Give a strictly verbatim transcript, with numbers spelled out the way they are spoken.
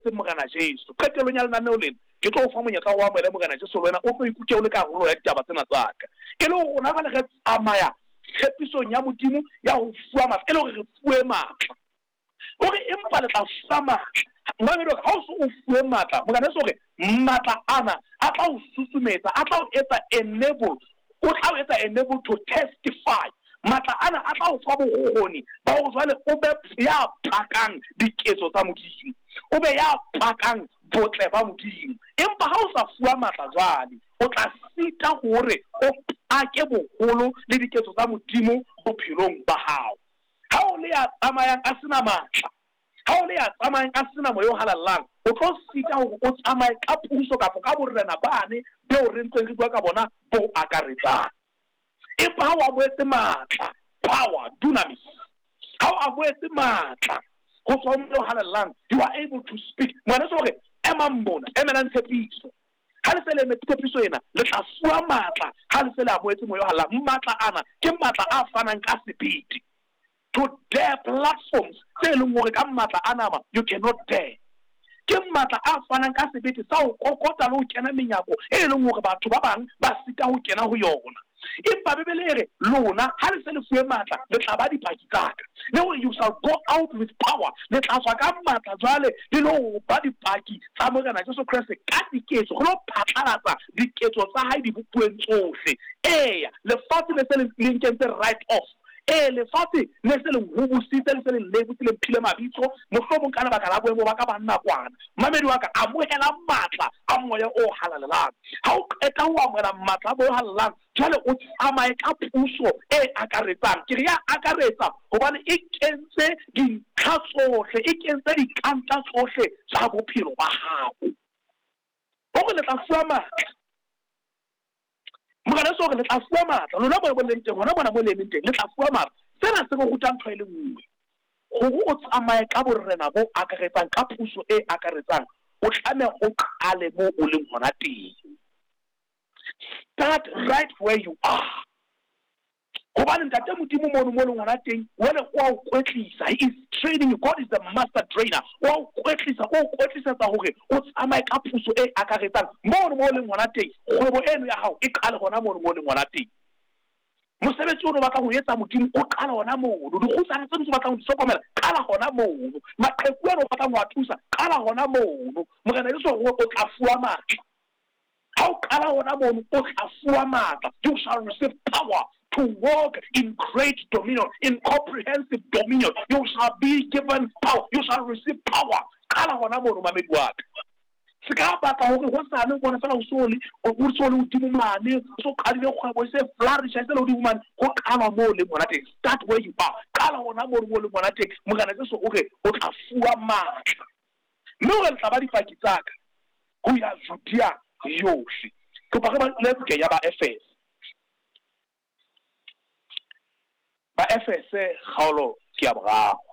se mogana Jesu qetelong ya lenaneo lena ke tlo fa monyetla wa moela mogana Jesu wena o tlo ikutse o le ka rolo ya ditaba tsena tsaka ke le rona ba le re tsamaya tshepisong ya modimo ya ho fua matla ke le re fue matla o re empa le tla fua matla mmamelo ha o se o fue matla mogana so re matla ana a tla o susumetsa a tla o etsa enable o tla o etsa enable to testify matla ana a tla o fa bogoni ba o jwale o be ya phakang diketso tsa modimo o be ya phakang botle ba modimo empa ha o sa fua matla jwale o tla sita hore o ake bogolo le diketso tsa modimo bophelong ba hao ha o le ya tsamayang a sena matla ha o le ya tsamayang a sena moyo halallang o tlo sita hore o tsamaye ka puso ka ka borena bane be o rentseng re bua ka bona bo akaretsang empa ha o boetse matla power dunamis ha o boetse matla go tswa mo halallang you are able to speak mwana so re ema mbona emela ntshepiso ha le sele metsepiso ena le tla fua matla ha le sele a boetse moyo halallang matla ana ke matla a fanang ka sebiti to dare platforms tse leng hore ka matla ana ma you cannot dare ke matla a fanang ka sebiti sa o kokota le o kena menyako e leng hore batho ba bang ba sita ho kena ho yona empa bebele ere lona ha le se le fue matla le tla ba dipaki tsaka le when you shall go out with power le tla tswa ka matla jwale le lo ba dipaki tsa morena Jesu Kriste ka diketso go lo phatlalatsa diketso tsa hae di bupueng tsohle eya le fati le se le linkentse right off e le fati le se le hubusitse le se le lebutse le phile mabitso mohlomong kana baka la boemo ba ka banna kwana mamedi wa ka amohela matla a moya o halalelang ha o qeta ho amohela matla bo halalang jwale o tsamaye ka puso e akaretsang ke ya akaretsa hobane e kentse dintlha tsohle e kentse dikantla tsohle tsa bophelo ba hao o le tla fua matla mogana so le tla fua matla lona bo bo leng teng hona bona mo le leng teng le tla fua matla sena se go rutang tlhoe le nngwe go o tsamaye ka borena bo akaretsang ka puso e akaretsang o tlame o qale mo o leng hona teng start right where you are go ba ntate modimo mo mo leng hona teng wena o kwetlisa he is training God is the master trainer o kwetlisa o kwetlisa tsa hore o tsamaye ka puso e akaretsang mo mo leng hona teng go eno ya hao e qale gona mo mo leng hona teng mosebetsi o no batla go etsa modimo o qala hona mono di go tsana tse di batlang go sokomela qala hona mono maqheku a no batla go a thusa qala hona mono mogena le so go tla fua matla ha o qala hona mono o tla fua matla you shall receive power to walk in great dominion, in comprehensive dominion. You shall be given power. You shall receive power. Kala hona mono mamedi wa ka. Sika batla hore go sa le bona fela o sole o go sole o dimo mane so khalile kgwebo se flourish se le o dimo mane go kala mo le bona teng start where you are kala hona mo le bona teng mogana tse so o re o tla fua matla mme o re tla ba dipaki tsaka go ya Judea yohle go ba ba le ke ya ba Efes ba Efese kgaolo ke ya boraro